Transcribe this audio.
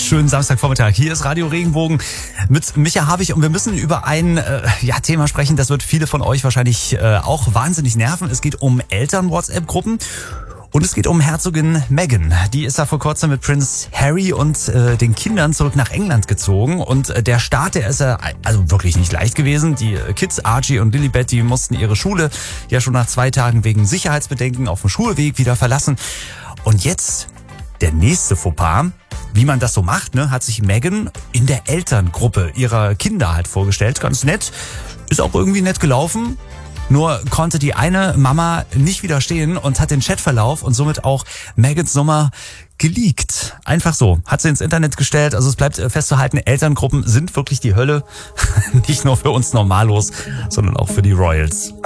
Schönen Samstagvormittag. Hier ist Radio Regenbogen mit Micha Havig und wir müssen über ein Thema sprechen, das wird viele von euch wahrscheinlich auch wahnsinnig nerven. Es geht um Eltern-WhatsApp-Gruppen. Und es geht um Herzogin Meghan. Die ist ja vor kurzem mit Prinz Harry und den Kindern zurück nach England gezogen. Und der Start, der ist ja also wirklich nicht leicht gewesen. Die Kids, Archie und Lilibet, die mussten ihre Schule ja schon nach 2 Tagen wegen Sicherheitsbedenken auf dem Schulweg wieder verlassen. Und jetzt der nächste Fauxpas. Wie man das so macht, ne, hat sich Meghan in der Elterngruppe ihrer Kinder halt vorgestellt. Ganz nett. Ist auch irgendwie nett gelaufen. Nur konnte die eine Mama nicht widerstehen und hat den Chatverlauf und somit auch Megans Nummer geleakt. Einfach so. Hat sie ins Internet gestellt. Also es bleibt festzuhalten, Elterngruppen sind wirklich die Hölle. Nicht nur für uns Normalos, sondern auch für die Royals.